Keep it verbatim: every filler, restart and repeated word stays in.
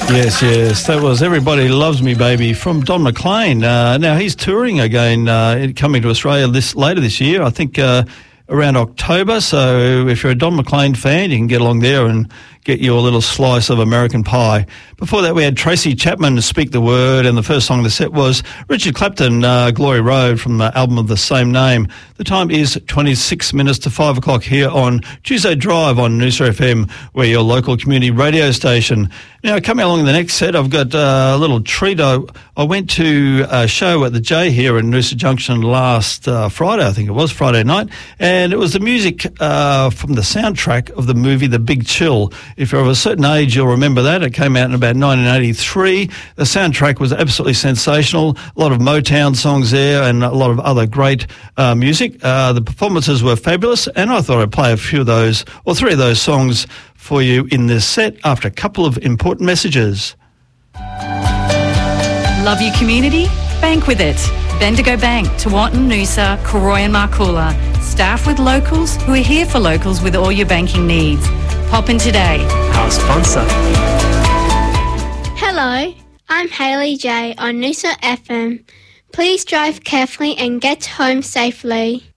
Yes, yes, that was Everybody Loves Me Baby from Don McLean. Uh, now, he's touring again, uh, coming to Australia this later this year, I think uh, around October. So if you're a Don McLean fan, you can get along there and get your little slice of American pie. Before that, we had Tracy Chapman Speak the Word, and the first song of the set was Richard Clapton, uh, Glory Road, from the album of the same name. The time is twenty-six minutes to five o'clock here on Tuesday Drive on Noosa F M. We're your local community radio station. Now, coming along in the next set, I've got uh, a little treat. I, I went to a show at the J here in Noosa Junction last uh, Friday, I think it was, Friday night, and it was the music uh, from the soundtrack of the movie The Big Chill. If you're of a certain age, you'll remember that. It came out in about nineteen eighty-three. The soundtrack was absolutely sensational. A lot of Motown songs there and a lot of other great uh, music. Uh, the performances were fabulous, and I thought I'd play a few of those, or three of those songs for you in this set after a couple of important messages. Love your community? Bank with it. Bendigo Bank, Tewantin, Noosa, Koroi and Marcoola. Staff with locals who are here for locals with all your banking needs. Pop in today. Our sponsor. Hello, I'm Hayley J on Noosa F M. Please drive carefully and get home safely.